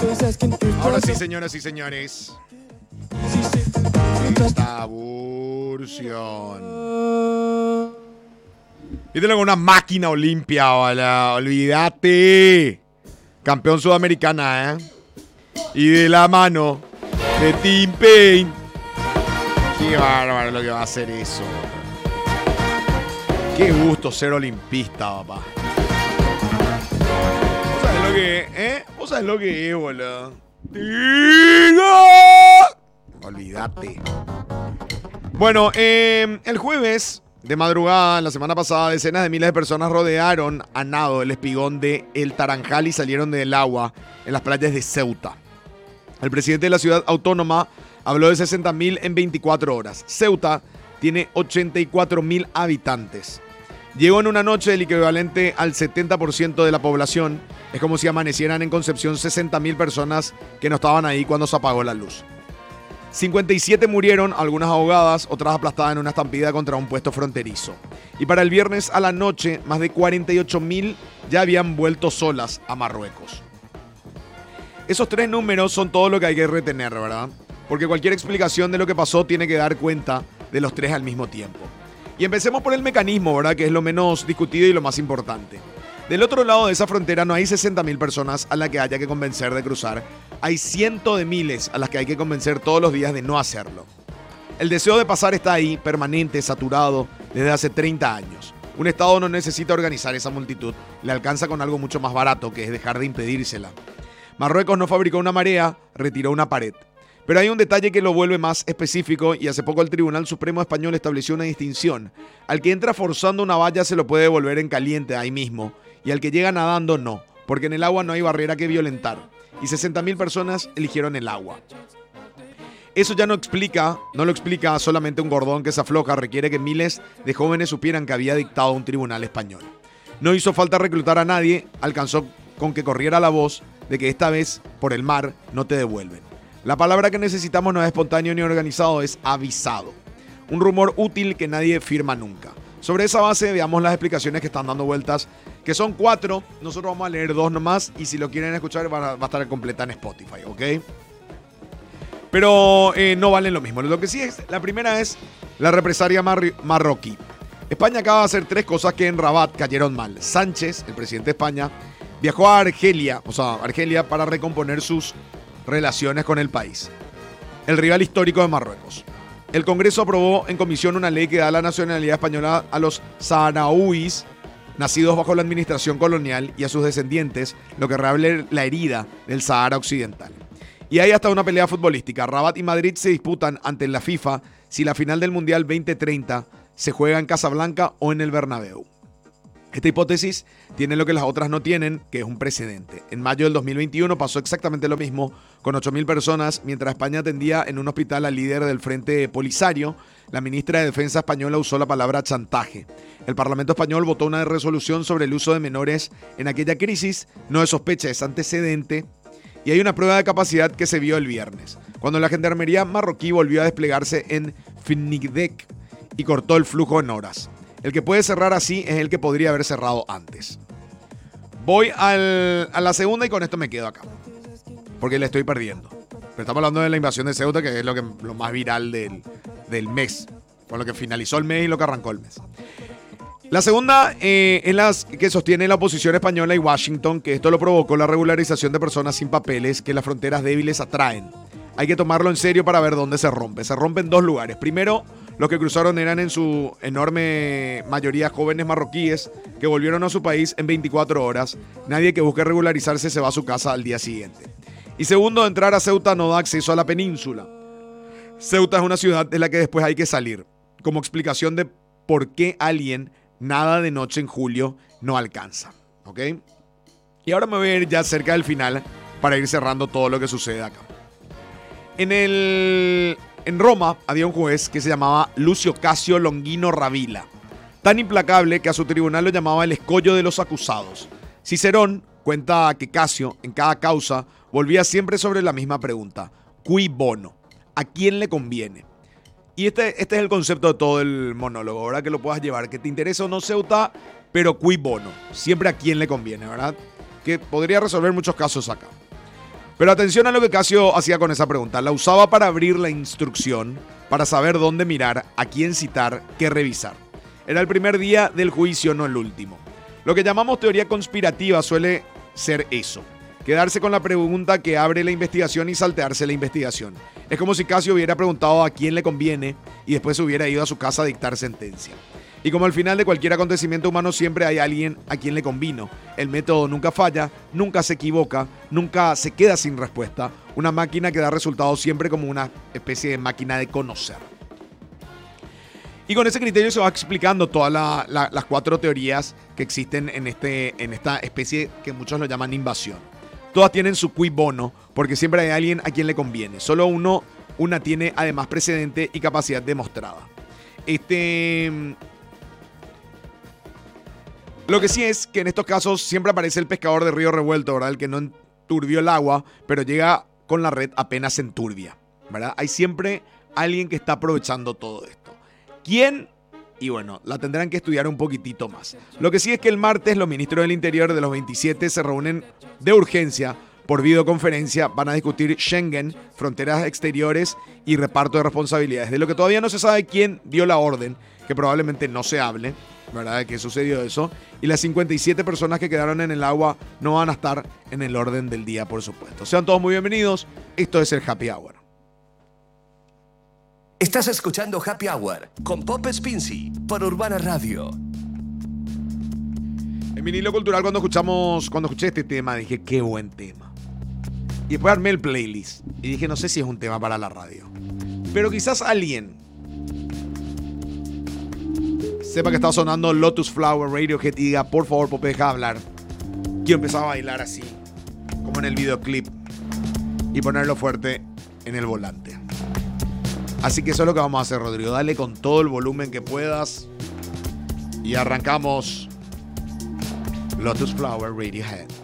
Ahora sí, señoras y señores. Esta aburción. Y tengo una máquina Olimpia, ¿vale? Olvídate. Campeón sudamericana, ¿eh? Y de la mano de Tim Payne. Qué bárbaro lo que va a hacer eso. Qué gusto ser olimpista, papá. ¿Vos sabés lo que es, ¿Vos sabés lo que es, boludo? Olvídate. Bueno, el jueves de madrugada, la semana pasada, decenas de miles de personas rodearon a nado el espigón de El Taranjal y salieron del agua en las playas de Ceuta. El presidente de la ciudad autónoma habló de 60.000 en 24 horas. Ceuta tiene 84.000 habitantes. Llegó en una noche el equivalente al 70% de la población. Es como si amanecieran en Concepción 60.000 personas que no estaban ahí cuando se apagó la luz. 57 murieron, algunas ahogadas, otras aplastadas en una estampida contra un puesto fronterizo. Y para el viernes a la noche, más de 48.000 ya habían vuelto solas a Marruecos. Esos tres números son todo lo que hay que retener, ¿verdad? Porque cualquier explicación de lo que pasó tiene que dar cuenta de los tres al mismo tiempo. Y empecemos por el mecanismo, ¿verdad? Que es lo menos discutido y lo más importante. Del otro lado de esa frontera no hay 60.000 personas a las que haya que convencer de cruzar. Hay cientos de miles a las que hay que convencer todos los días de no hacerlo. El deseo de pasar está ahí, permanente, saturado, desde hace 30 años. Un Estado no necesita organizar esa multitud, le alcanza con algo mucho más barato, que es dejar de impedírsela. Marruecos no fabricó una marea, retiró una pared. Pero hay un detalle que lo vuelve más específico y hace poco el Tribunal Supremo Español estableció una distinción. Al que entra forzando una valla se lo puede devolver en caliente ahí mismo y al que llega nadando no, porque en el agua no hay barrera que violentar. Y 60.000 personas eligieron el agua. Eso ya no lo explica solamente un cordón que se afloja, requiere que miles de jóvenes supieran que había dictado un tribunal español. No hizo falta reclutar a nadie, alcanzó con que corriera la voz de que esta vez, por el mar, no te devuelven. La palabra que necesitamos no es espontáneo ni organizado, es avisado. Un rumor útil que nadie firma nunca. Sobre esa base veamos las explicaciones que están dando vueltas, que son 4. Nosotros vamos a leer 2 nomás y si lo quieren escuchar va a estar completa en Spotify, ¿ok? Pero no valen lo mismo. Lo que sí es, la primera es la represalia marroquí. España acaba de hacer 3 cosas que en Rabat cayeron mal. Sánchez, el presidente de España, viajó a Argelia para recomponer sus relaciones con el país, el rival histórico de Marruecos. El Congreso aprobó en comisión una ley que da la nacionalidad española a los saharauis nacidos bajo la administración colonial y a sus descendientes, lo que reabre la herida del Sahara Occidental. Y hay hasta una pelea futbolística. Rabat y Madrid se disputan ante la FIFA si la final del Mundial 2030 se juega en Casablanca o en el Bernabéu. Esta hipótesis tiene lo que las otras no tienen, que es un precedente. En mayo del 2021 pasó exactamente lo mismo, con 8.000 personas, mientras España atendía en un hospital al líder del Frente Polisario. La ministra de Defensa española usó la palabra chantaje. El Parlamento español votó una resolución sobre el uso de menores en aquella crisis. No es sospecha, es antecedente. Y hay una prueba de capacidad que se vio el viernes, cuando la gendarmería marroquí volvió a desplegarse en Fnidek y cortó el flujo en horas. El que puede cerrar así es el que podría haber cerrado antes. Voy a la segunda y con esto me quedo acá, porque le estoy perdiendo. Pero estamos hablando de la invasión de Ceuta, que es lo más viral del mes, con lo que finalizó el mes y lo que arrancó el mes. La segunda es la que sostiene la oposición española y Washington, que esto lo provocó la regularización de personas sin papeles que las fronteras débiles atraen. Hay que tomarlo en serio para ver dónde se rompe. Se rompe en 2 lugares. Primero, los que cruzaron eran en su enorme mayoría jóvenes marroquíes que volvieron a su país en 24 horas. Nadie que busque regularizarse se va a su casa al día siguiente. Y segundo, entrar a Ceuta no da acceso a la península. Ceuta es una ciudad de la que después hay que salir. Como explicación de por qué alguien nada de noche en julio no alcanza. ¿Ok? Y ahora me voy a ir ya cerca del final para ir cerrando todo lo que sucede acá. En Roma había un juez que se llamaba Lucio Casio Longino Ravila, tan implacable que a su tribunal lo llamaba el escollo de los acusados. Cicerón cuenta que Casio, en cada causa, volvía siempre sobre la misma pregunta: cui bono, ¿a quién le conviene? Y este es el concepto de todo el monólogo, ahora que lo puedas llevar, que te interesa o no Ceuta, pero cui bono, siempre a quién le conviene, ¿verdad? Que podría resolver muchos casos acá. Pero atención a lo que Casio hacía con esa pregunta. La usaba para abrir la instrucción, para saber dónde mirar, a quién citar, qué revisar. Era el primer día del juicio, no el último. Lo que llamamos teoría conspirativa suele ser eso. Quedarse con la pregunta que abre la investigación y saltearse la investigación. Es como si Casio hubiera preguntado a quién le conviene y después se hubiera ido a su casa a dictar sentencia. Y como al final de cualquier acontecimiento humano siempre hay alguien a quien le convino. El método nunca falla, nunca se equivoca, nunca se queda sin respuesta. Una máquina que da resultados siempre como una especie de máquina de conocer. Y con ese criterio se va explicando todas las 4 teorías que existen en esta especie que muchos lo llaman invasión. Todas tienen su cui bono, porque siempre hay alguien a quien le conviene. Solo una tiene además precedente y capacidad demostrada. Lo que sí es que en estos casos siempre aparece el pescador de río revuelto, ¿verdad? El que no enturbió el agua, pero llega con la red apenas enturbia, ¿verdad? Hay siempre alguien que está aprovechando todo esto. ¿Quién? Y bueno, la tendrán que estudiar un poquitito más. Lo que sí es que el martes los ministros del Interior de los 27 se reúnen de urgencia por videoconferencia. Van a discutir Schengen, fronteras exteriores y reparto de responsabilidades. De lo que todavía no se sabe quién dio la orden, que probablemente no se hable, ¿verdad? De que sucedió eso. Y las 57 personas que quedaron en el agua no van a estar en el orden del día, por supuesto. Sean todos muy bienvenidos. Esto es el Happy Hour. Estás escuchando Happy Hour con Pop Spincy por Urbana Radio. En vinilo cultural cuando escuché este tema dije qué buen tema. Y después armé el playlist y dije no sé si es un tema para la radio. Pero quizás alguien sepa que está sonando Lotus Flower Radiohead y diga por favor Pope deja hablar. Quiero empezar a bailar así como en el videoclip y ponerlo fuerte en el volante. Así que eso es lo que vamos a hacer, Rodrigo. Dale con todo el volumen que puedas. Y arrancamos Lotus Flower Radiohead.